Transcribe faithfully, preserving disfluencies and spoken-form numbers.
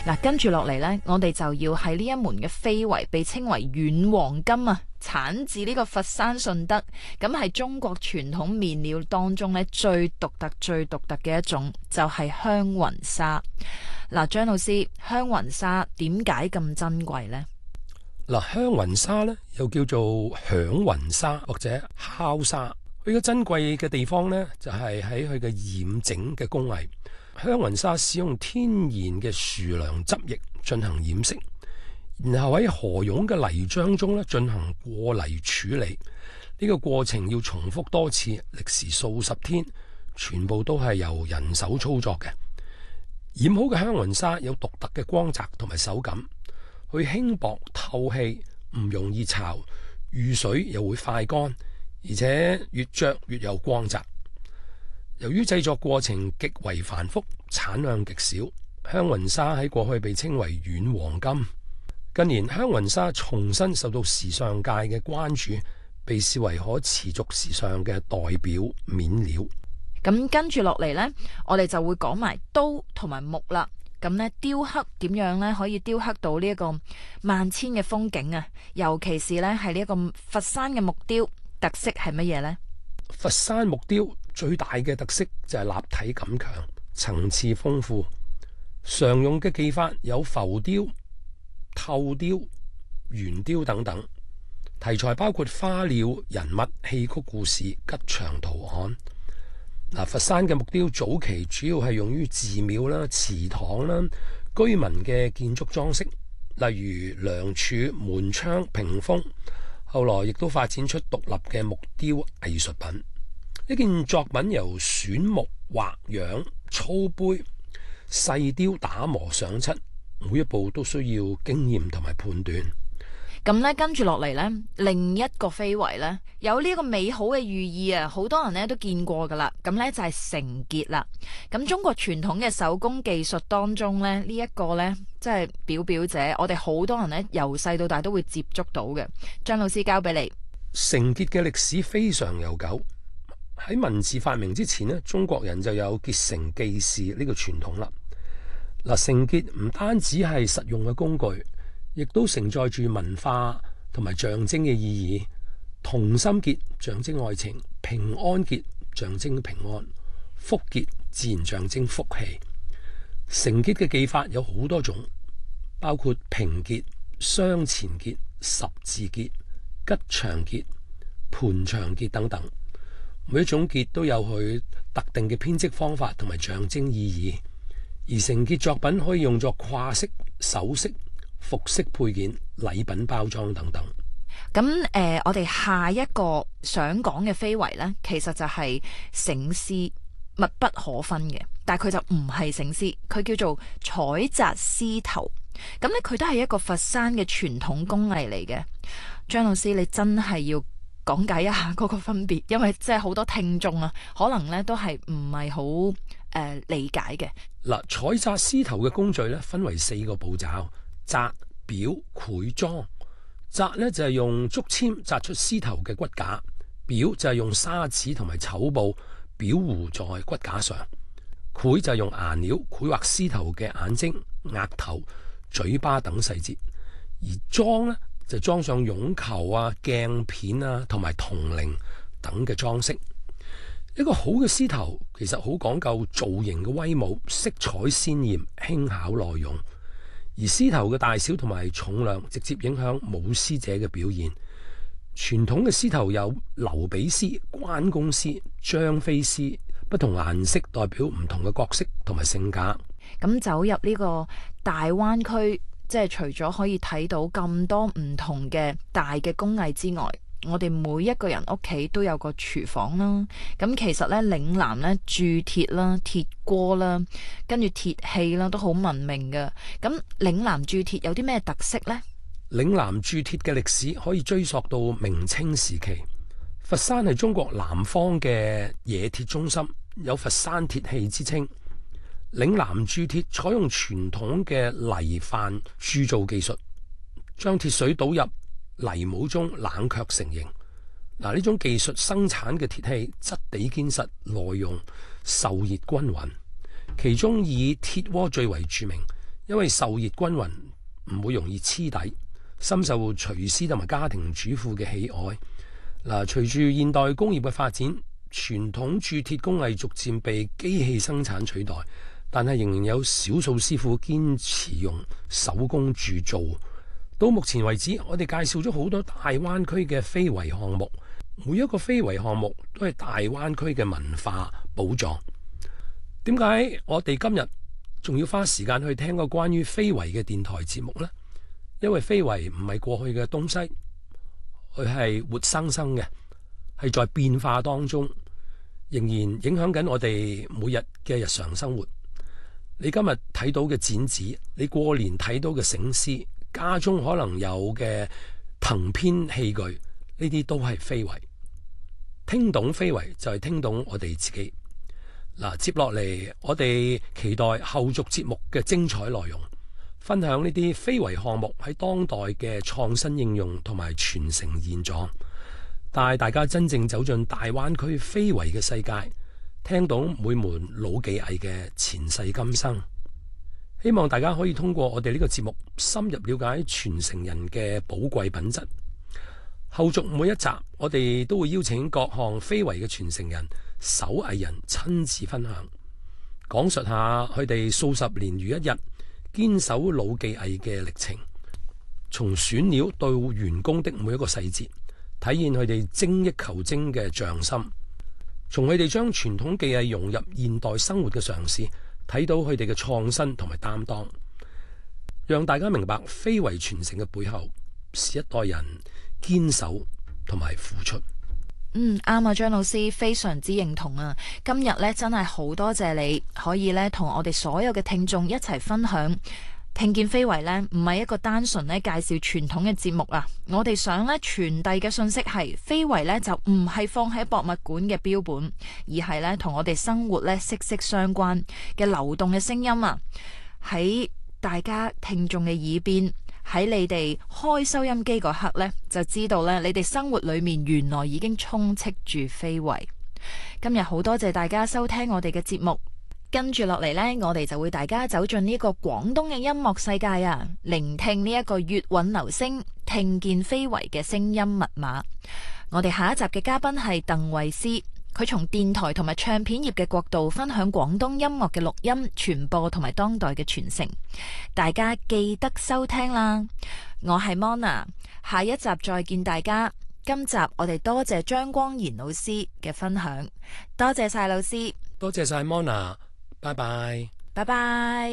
嗱，跟住落嚟呢，我哋就要喺呢一門嘅非遺被稱為軟黃金啊，產自呢個佛山順德，咁係中國傳統面料當中呢最獨特、最獨特嘅一種，就係香雲紗。嗱，張老師，香雲紗點解咁珍貴呢？ 嗱，香雲紗呢又叫做響雲紗或者敲紗，佢嘅珍貴嘅地方呢，就係喺佢嘅染整嘅工藝。香雲紗使用天然嘅樹娘汁液進行染色，然後喺河涌嘅泥漿中咧進行過泥處理。呢個過程要重複多次，歷時數十天，全部都係由人手操作嘅。染好嘅香雲紗有獨特嘅光澤同埋手感，佢輕薄透氣，唔容易巢，遇水又會快乾，而且越着越有光澤。由於製作過程極為繁複，產量極少，香雲紗喺過去被稱為軟黃金。近年香雲紗重新受到時尚界嘅關注，被視為可持續時尚嘅代表面料。 咁跟住落嚟呢，我哋就會講埋刀同埋木啦。咁呢，雕刻點樣呢？可以雕刻到呢一個萬千嘅風景啊？尤其是呢，係呢一個佛山嘅木雕，特色係乜嘢呢？ 佛山木雕最大嘅特色就係立體感強，層次豐富。常用嘅技法有浮雕、透雕、圓雕等等。題材包括花鳥、人物、戲曲故事、吉祥圖案。嗱，佛山嘅木雕早期主要係用於寺廟啦、祠堂啦、居民嘅建築裝飾，例如梁柱、門窗、屏風。後來亦都發展出獨立嘅木雕藝術品。一件作品由選木、畫樣、操杯、細雕、打磨上漆，每一步都需要經驗同埋判斷。 咁咧，跟住落嚟呢，另一個非遺呢，有呢個美好嘅寓意啊，好多人呢都見過噶啦。咁呢就係成結啦。咁中國傳統嘅手工技術當中呢，呢、這、一個呢，即係表表者，我哋好多人呢由細到大都會接觸到嘅。張老師交俾你。 成結嘅歷史非常悠久，喺文字發明之前呢，中國人就有結成記事呢個傳統啦。嗱，成結唔單止係實用嘅工具，亦都承載住文化同埋象徵嘅意義。同心結象徵愛情，平安結象徵平安，福結自然象徵福氣。成結嘅技法有好多種，包括平結、雙前結、十字結、吉祥結、盤祥結等等。每一種結都有佢特定嘅編織方法同埋象徵意義。而成結作品可以用作掛飾、首飾、服飾配件、禮品包裝等等。 咁誒、呃，我哋下一個想講嘅非遺呢，其實就係醒獅，密不可分嘅。但係佢就唔係醒獅，佢叫做採紮獅頭。咁呢，佢都係一個佛山嘅傳統工藝嚟嘅。張老師，你真係要講解一下嗰個分別，因為即係好多聽眾啊，可能呢都係唔係好誒理解嘅。 嗱，採紮獅頭嘅工序咧，分為四個步驟：紮、裱、繪、裝。紮咧就係用竹籤紮出獅頭嘅骨架，裱就係用砂紙同埋綢布裱糊在骨架上，繪就係用顏料繪畫獅頭嘅眼睛、額頭、嘴巴等細節，而裝咧就裝上絨球啊、鏡片啊同埋銅鈴等嘅裝飾。一個好嘅獅頭其實好講究造型嘅威武、色彩鮮豔、輕巧耐用。而獅頭嘅大小同埋重量直接影響舞獅者嘅表現。傳統嘅獅頭有劉比獅、關公獅、張飛獅，不同顏色代表唔同嘅角色同埋性格。 咁走入呢個大灣區，即係除咗可以睇到咁多唔同嘅大嘅工藝之外，我哋每一個人屋企都有個廚房啦。咁其實咧，嶺南咧鑄鐵啦、鐵鍋啦，跟住鐵器啦，都好聞名嘅。咁嶺南鑄鐵有啲咩特色呢？ 嶺南鑄鐵嘅歷史可以追溯到明清時期。佛山係中國南方嘅冶鐵中心，有佛山鐵器之稱。嶺南鑄鐵採用傳統嘅泥飯鑄造技術，將鐵水倒入泥模中冷卻成型。嗱，呢種技術生產嘅鐵器質地堅實、耐用、受熱均勻。其中以鐵鍋最為著名， 因為受熱均匀，唔會容易黐底，深受廚師同埋家庭主婦嘅喜愛。嗱，隨住現代工業嘅發展，傳統鑄鐵工藝逐漸被機器生產取代，但係仍然有少數師傅堅持用手工鑄造。到目前為止，我哋介紹咗好多大灣區嘅非遺項目，每一個非遺項目都係大灣區嘅文化寶藏。點解我哋今日仲要花時間去聽個關於非遺嘅電台節目呢？因為非遺唔係過去嘅東西，佢係活生生嘅，係在變化當中，仍然影響緊我哋每日嘅日常生活。你今日睇到嘅剪紙，你過年睇到嘅醒獅，家中可能有嘅藤編器具，呢啲都係非遺。聽懂非遺就係聽懂我哋自己。嗱，接落嚟我哋期待後續節目嘅精彩內容，分享呢啲非遺項目喺當代嘅創新應用同埋傳承現狀，帶大家真正走進大灣區非遺嘅世界，聽到每門老技藝嘅前世今生。希望大家可以通過我哋呢個節目深入了解傳承人嘅寶貴品質。後續每一集我哋都會邀請各項非遺嘅傳承人、手藝人親自分享，講述下佢哋數十年如一日堅守老技藝嘅歷程，從選料到完工的每一個細節，體現佢哋精益求精嘅匠心。從佢哋將傳統技藝融入現代生活嘅嘗試，睇到佢哋嘅創新同埋擔當，讓大家明白非遺傳承嘅背後是一代人堅守同埋付出。 嗯，啱啊，張老師非常之認同啊！今日咧真係好多謝你，可以咧同我哋所有嘅聽眾一齊分享。聽見非遺咧唔係一個單純咧介紹傳統嘅節目啊！我哋想咧傳遞嘅信息係非遺咧就唔係放喺博物館嘅標本，而係咧同我哋生活咧息息相關嘅流動嘅聲音啊！喺大家聽眾嘅耳邊，喺你哋開收音機嗰刻呢，就知道咧，你哋生活裏面原來已經充斥住非遺。今日好多謝大家收聽我哋嘅節目，跟住落嚟呢，我哋就會大家走進呢個廣東嘅音樂世界啊，聆聽呢一個粵韻流星，聽見非遺嘅聲音密碼。我哋下一集嘅嘉賓係鄧慧思。佢從電台同埋唱片業嘅角度分享廣東音樂嘅錄音、傳播同埋當代嘅傳承，大家記得收聽啦！我係 Mona， 下一集再見大家。今集我哋多謝張光賢老師嘅分享，多謝晒老師， 多謝晒 Mona， 拜拜， 拜拜。